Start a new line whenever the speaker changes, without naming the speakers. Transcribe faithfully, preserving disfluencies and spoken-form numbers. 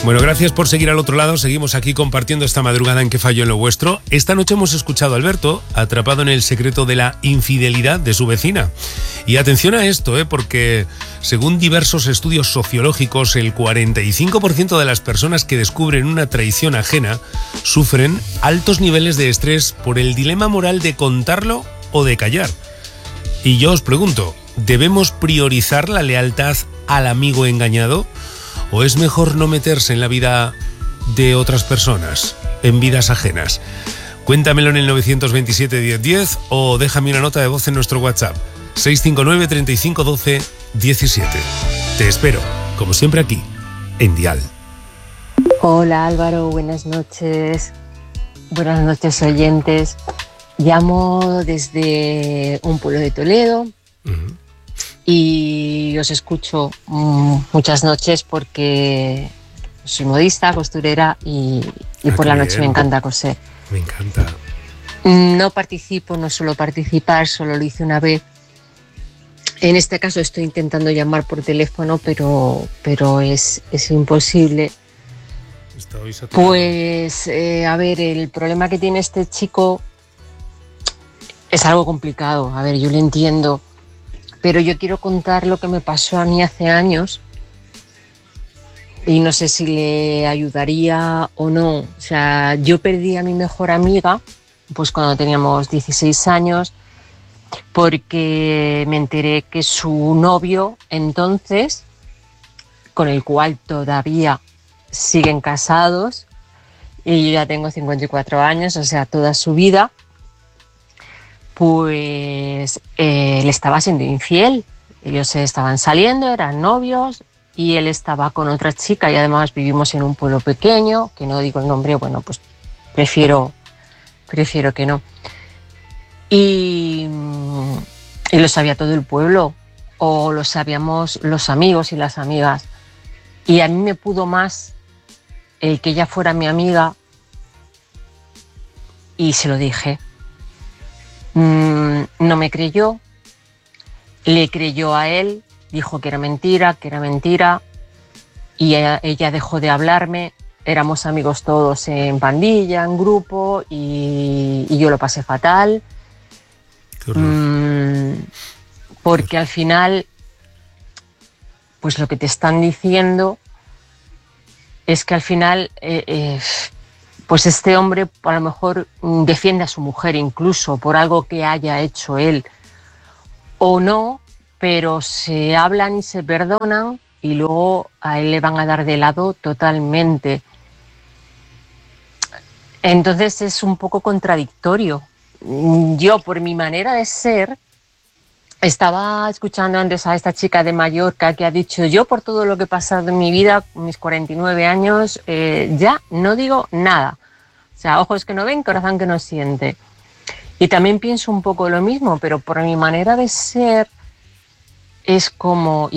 Bueno, gracias por seguir al otro lado. Seguimos aquí compartiendo esta madrugada en Que Falló en lo Vuestro. Esta noche hemos escuchado a Alberto atrapado en el secreto de la infidelidad de su vecina. Y atención a esto, ¿eh? porque según diversos estudios sociológicos, el cuarenta y cinco por ciento de las personas que descubren una traición ajena sufren altos niveles de estrés por el dilema moral de contarlo o de callar. Y yo os pregunto, ¿debemos priorizar la lealtad al amigo engañado? ¿O es mejor no meterse en la vida de otras personas, en vidas ajenas? Cuéntamelo en el nueve dos siete, diez diez o déjame una nota de voz en nuestro WhatsApp seis cinco nueve, treinta y cinco, doce, diecisiete. Te espero, como siempre aquí, en Dial.
Hola Álvaro, buenas noches. Buenas noches oyentes. Llamo desde un pueblo de Toledo. Uh-huh. Y os escucho mmm, muchas noches porque soy modista, costurera y, y ah, por la noche bien. Me encanta coser.
Me encanta.
No participo, no suelo participar, solo lo hice una vez. En este caso estoy intentando llamar por teléfono, pero, pero es, es imposible. Pues, eh, a ver, el problema que tiene este chico es algo complicado. A ver, yo lo entiendo. Pero yo quiero contar lo que me pasó a mí hace años y no sé si le ayudaría o no. O sea, yo perdí a mi mejor amiga pues cuando teníamos dieciséis años porque me enteré que su novio entonces, con el cual todavía siguen casados, y yo ya tengo cincuenta y cuatro años, o sea, toda su vida, pues eh, le estaba siendo infiel. Ellos estaban saliendo, eran novios y él estaba con otra chica y además vivimos en un pueblo pequeño, que no digo el nombre, bueno, pues prefiero, prefiero que no. Y, y lo sabía todo el pueblo, o lo sabíamos los amigos y las amigas. Y a mí me pudo más el que ella fuera mi amiga y se lo dije. No me creyó, le creyó a él, dijo que era mentira, que era mentira, y ella, ella dejó de hablarme. Éramos amigos todos en pandilla, en grupo, y, y yo lo pasé fatal. Mm, porque al final, pues lo que te están diciendo es que al final... Eh, eh, pues este hombre a lo mejor defiende a su mujer incluso por algo que haya hecho él o no, pero se hablan y se perdonan y luego a él le van a dar de lado totalmente. Entonces es un poco contradictorio. Yo, por mi manera de ser, estaba escuchando antes a esta chica de Mallorca que ha dicho: yo por todo lo que he pasado en mi vida, mis cuarenta y nueve años, eh, ya no digo nada. O sea, ojos que no ven, corazón que no siente. Y también pienso un poco lo mismo, pero por mi manera de ser es como...